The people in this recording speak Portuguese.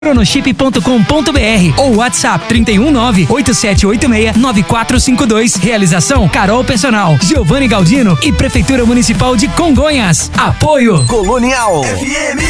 Cronochip.com.br ou WhatsApp 319-8786-9452. Realização Carol Personal, Giovanni Galdino e Prefeitura Municipal de Congonhas. Apoio Colonial FM.